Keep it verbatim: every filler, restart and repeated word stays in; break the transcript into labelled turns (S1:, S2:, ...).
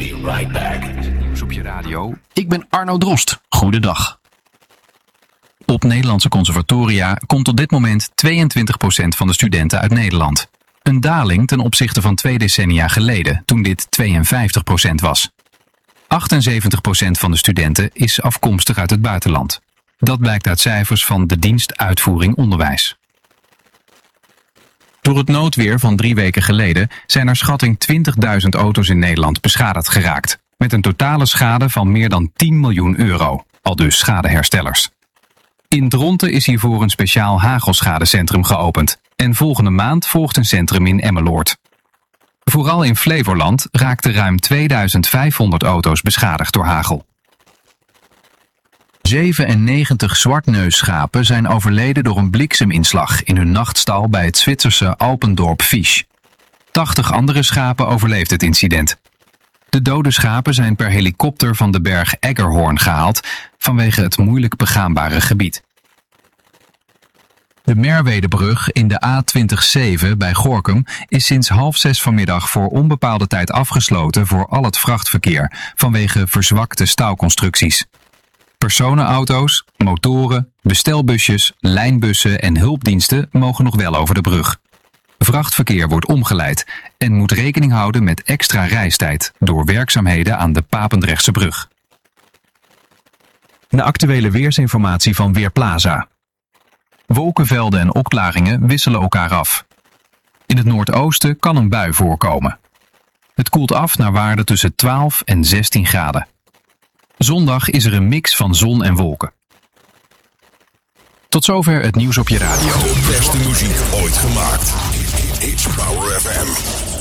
S1: be right back.
S2: Nieuws op je radio. Ik ben Arno Drost. Goedendag. Op Nederlandse conservatoria komt op dit moment tweeëntwintig procent van de studenten uit Nederland. Een daling ten opzichte van twee decennia geleden, toen dit tweeënvijftig procent was. achtenzeventig procent van de studenten is afkomstig uit het buitenland. Dat blijkt uit cijfers van de dienst Uitvoering Onderwijs. Door het noodweer van drie weken geleden zijn naar schatting twintigduizend auto's in Nederland beschadigd geraakt. Met een totale schade van meer dan tien miljoen euro, aldus schadeherstellers. In Dronten is hiervoor een speciaal hagelschadecentrum geopend. En volgende maand volgt een centrum in Emmeloord. Vooral in Flevoland raakten ruim tweeduizend vijfhonderd auto's beschadigd door hagel. zevenennegentig zwartneusschapen zijn overleden door een blikseminslag in hun nachtstal bij het Zwitserse Alpendorp Fisch. tachtig andere schapen overleefden het incident. De dode schapen zijn per helikopter van de berg Eggerhorn gehaald vanwege het moeilijk begaanbare gebied. De Merwedebrug in de A twintig zeven bij Gorinchem is sinds half zes vanmiddag voor onbepaalde tijd afgesloten voor al het vrachtverkeer vanwege verzwakte staalconstructies. Personenauto's, motoren, bestelbusjes, lijnbussen en hulpdiensten mogen nog wel over de brug. Vrachtverkeer wordt omgeleid en moet rekening houden met extra reistijd door werkzaamheden aan de Papendrechtse brug. De actuele weersinformatie van Weerplaza. Wolkenvelden en opklaringen wisselen elkaar af. In het noordoosten kan een bui voorkomen. Het koelt af naar waarden tussen twaalf en zestien graden. Zondag is er een mix van zon en wolken. Tot zover het nieuws op je radio.
S1: De beste muziek ooit gemaakt. H-Power F M.